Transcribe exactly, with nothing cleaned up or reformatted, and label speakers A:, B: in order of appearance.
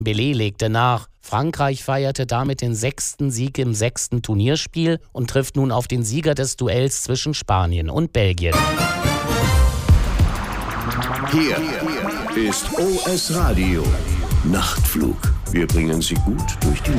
A: Pelé legte nach. Frankreich feierte damit den sechsten Sieg im sechsten Turnierspiel und trifft nun auf den Sieger des Duells zwischen Spanien und Belgien.
B: Hier ist O S Radio Nachtflug. Wir bringen Sie gut durch die Nacht.